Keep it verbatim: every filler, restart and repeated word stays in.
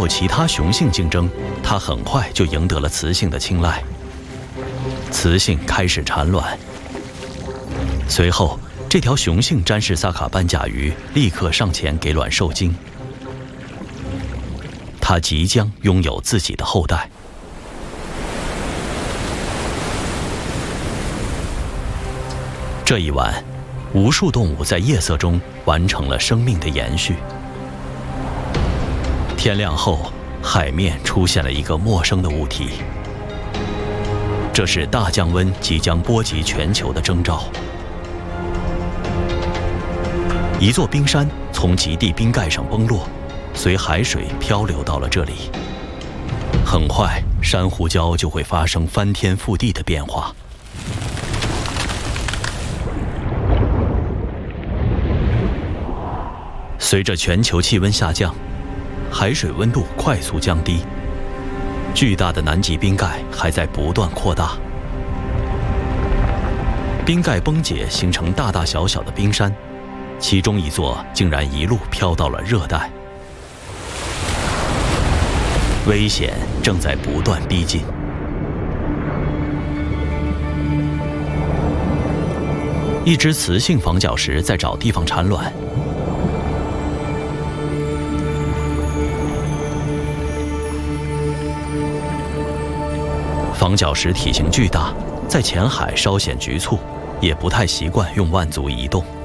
其他雄性竞争，它很快就赢得了雌性的青睐。雌性开始产卵，随后这条雄性詹氏萨卡斑甲鱼立刻上前给卵受精，它即将拥有自己的后代。这一晚，无数动物在夜色中完成了生命的延续。天亮后，海面出现了一个陌生的物体，这是大降温即将波及全球的征兆。一座冰山从极地冰盖上崩落，随海水漂流到了这里。很快，珊瑚礁就会发生翻天覆地的变化。随着全球气温下降，海水温度快速降低，巨大的南极冰盖还在不断扩大。冰盖崩解，形成大大小小的冰山，其中一座竟然一路飘到了热带。危险正在不断逼近。一只雌性房角石在找地方产卵。房角石体型巨大，在浅海稍显局促，也不太习惯用腕足移动。